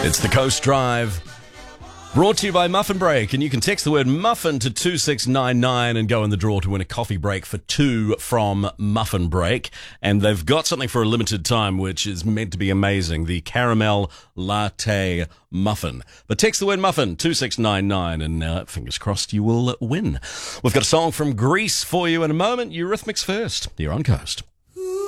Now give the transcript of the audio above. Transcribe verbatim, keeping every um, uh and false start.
It's the Coast Drive, brought to you by Muffin Break, and you can text the word muffin to two six nine nine and go in the draw to win a coffee break for two from Muffin Break. And they've got something for a limited time which is meant to be amazing, the caramel latte muffin. But text the word muffin, two six nine nine, and uh, fingers crossed you will win. We've got a song from Greece for you in a moment. Eurythmics first, here on Coast.